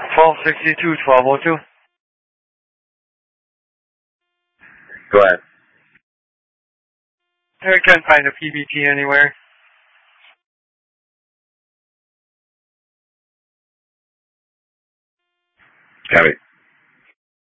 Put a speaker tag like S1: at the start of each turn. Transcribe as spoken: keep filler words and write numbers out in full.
S1: twelve sixty-two, twelve oh two.
S2: Go ahead.
S1: I can't find a P B T anywhere.
S2: Copy.